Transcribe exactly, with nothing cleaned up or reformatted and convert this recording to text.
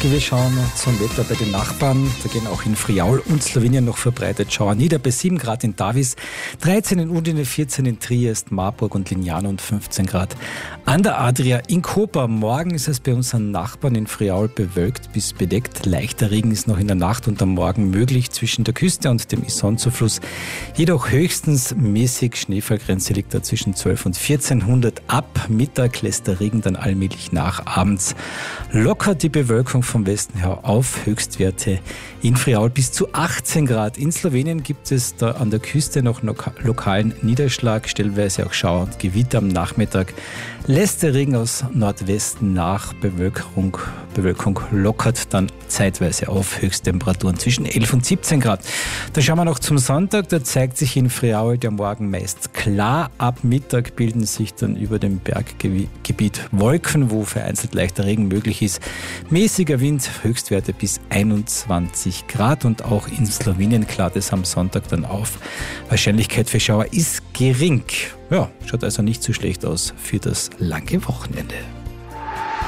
Wir schauen zum Wetter bei den Nachbarn. Da gehen auch in Friaul und Slowenien noch verbreitet Schauer nieder. Bei sieben Grad in Davis, dreizehn in Udine, vierzehn in Triest, Marburg und Lignano und fünfzehn Grad an der Adria. In Koper morgen ist es bei unseren Nachbarn in Friaul bewölkt bis bedeckt. Leichter Regen ist noch in der Nacht und am Morgen möglich zwischen der Küste und dem Isonzufluss. Jedoch höchstens mäßig. Schneefallgrenze liegt da zwischen zwölf und vierzehnhundert. Ab Mittag lässt der Regen dann allmählich nach. Abends lockert die Bewölkung vom Westen her auf. Höchstwerte in Friaul bis zu achtzehn Grad. In Slowenien gibt es da an der Küste noch lokalen Niederschlag, stellenweise auch Schauer und Gewitter am Nachmittag. Lässt der Regen aus Nordwesten nach. Bewölkung, Bewölkung lockert dann zeitweise auf. Höchsttemperaturen zwischen elf und siebzehn Grad. Da schauen wir noch zum Sonntag. Da zeigt sich in Friaul der Morgen meist klar. Ab Mittag bilden sich dann über dem Berggebiet Wolken, wo vereinzelt leichter Regen möglich ist. Mäßiger Wind, Höchstwerte bis einundzwanzig Grad. Und auch in Slowenien klart es am Sonntag dann auf. Wahrscheinlichkeit für Schauer ist gering. Ja, schaut also nicht so schlecht aus für das lange Wochenende.